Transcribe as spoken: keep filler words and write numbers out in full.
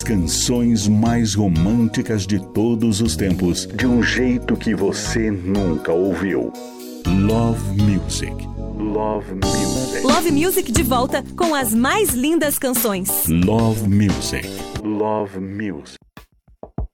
canções mais românticas de todos os tempos, de um jeito que você nunca ouviu. Love Music. Love Music. Love Music de volta com as mais lindas canções. Love Music. Love Music.